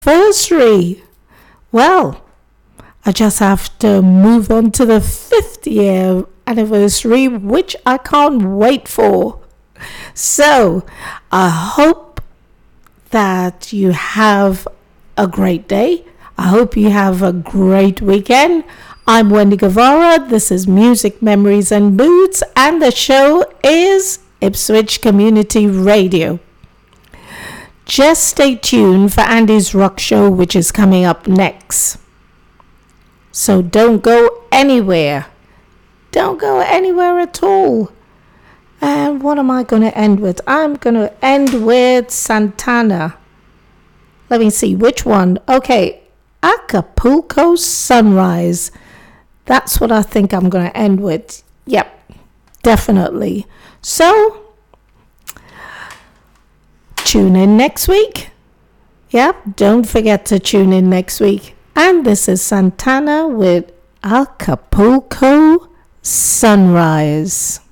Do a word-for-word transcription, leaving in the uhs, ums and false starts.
anniversary. Well, I just have to move on to the fifth year anniversary, which I can't wait for. So I hope that you have a great day. I hope you have a great weekend. I'm Wendy Guevara. This is Music, Memories and Moods, and the show is Ipswich Community Radio. Just stay tuned for Andy's Rock Show, which is coming up next. So don't go anywhere. Don't go anywhere at all. And what am I going to end with? I'm going to end with Santana. Let me see which one. Okay, Acapulco Sunrise. That's what I think I'm going to end with. Yep, definitely. So, tune in next week. Yep, don't forget to tune in next week. And this is Santana with Acapulco Sunrise.